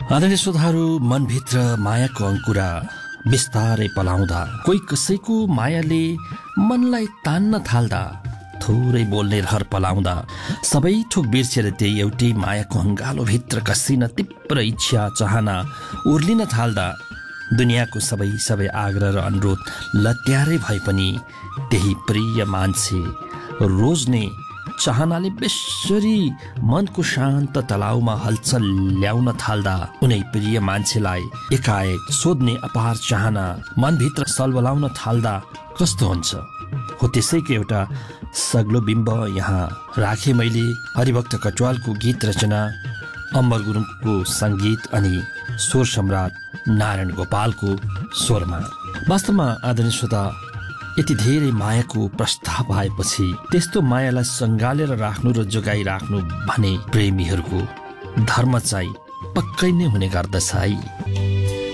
आदरणीय श्रोताहरू, मनभित्र मायाको अंकुरा बिस्तारै पलाउँदा, कोही कसैको मायाले मनलाई तान्न थाल्दा, थोरै बोल्ने रहर पलाउँदा, सबै थोक बिर्सेर त्यही एउटै मायाको हङ्गालो भित्र कसिन तीव्र इच्छा चाहना उर्लिन थाल्दा, दुनियाँको सबै आग्रह र अनुरोध लत्यारै भए पनि त्यही प्रिय मान्छे रोज्ने चाहनाले बेसरी मनको शान्त तलाउमा हलचल ल्याउन थाल्दा, उनै प्रिय मान्छेलाई एकाएक सोध्ने अपार चाहना मनभित्र सलबलाउन थाल्दा कस्तो हुन्छ? हो त्यसैको एउटा सग्लो बिम्ब यहाँ राखे मैले। हरिभक्त कटुवालको गीत रचना, अमर गुरुङको सङ्गीत अनि स्वर सम्राट नारायण गोपालको स्वरमा। वास्तवमा आदरणीय श्रोता, यति धेरै मायाको प्रस्ताव आएपछि त्यस्तो मायालाई सङ्गालेर राख्नु र जोगाइराख्नु भने प्रेमीहरूको धर्म चाहिँ पक्कै नै हुने गर्दछ है।